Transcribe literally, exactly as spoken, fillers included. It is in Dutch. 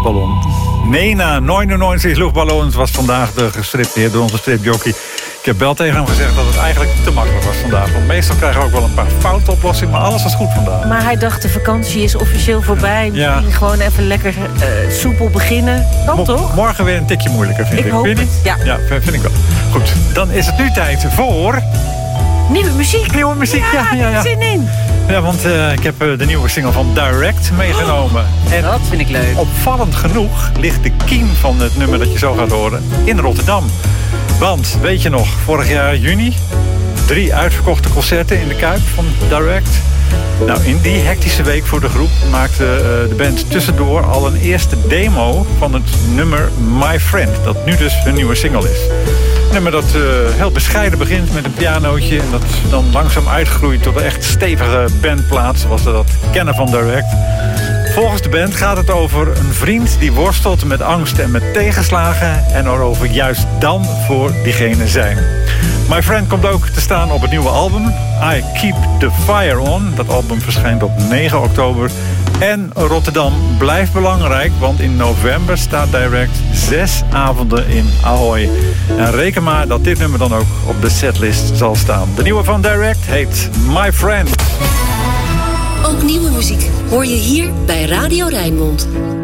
luchtballon. Nena, negenennegentig luchtballons was vandaag de gestripteerd door onze stripjockey. Ik heb wel tegen hem gezegd dat het eigenlijk te makkelijk was vandaag. Want meestal krijgen we ook wel een paar foute oplossingen, maar alles was goed vandaag. Maar hij dacht, de vakantie is officieel voorbij. Ja. Misschien gewoon even lekker uh, soepel beginnen. Dan Mo- toch? Morgen weer een tikje moeilijker, vind ik. Ik hoop vind het, ja. Ja, vind ik wel. Goed, dan is het nu tijd voor... Nieuwe muziek. Nieuwe muziek, ja. ja, ja, ja. Zin in. Ja, want uh, ik heb uh, de nieuwe single van Direct meegenomen. En dat vind ik leuk. Opvallend genoeg ligt de kiem van het nummer dat je zo gaat horen in Rotterdam. Want, weet je nog, vorig jaar juni... drie uitverkochte concerten in de Kuip van Direct. Nou, in die hectische week voor de groep maakte uh, de band tussendoor al een eerste demo van het nummer My Friend. Dat nu dus hun nieuwe single is. Een nummer dat uh, heel bescheiden begint met een pianootje. En dat dan langzaam uitgroeit tot een echt stevige bandplaat, zoals we dat kennen van Direct. Volgens de band gaat het over een vriend die worstelt met angst en met tegenslagen. En erover juist dan voor diegene zijn. My Friend komt ook te staan op het nieuwe album I Keep the Fire On. Dat album verschijnt op negen oktober. En Rotterdam blijft belangrijk, want in november staat Direct zes avonden in Ahoy. En reken maar dat dit nummer dan ook op de setlist zal staan. De nieuwe van Direct heet My Friend. Ook nieuwe muziek hoor je hier bij Radio Rijnmond.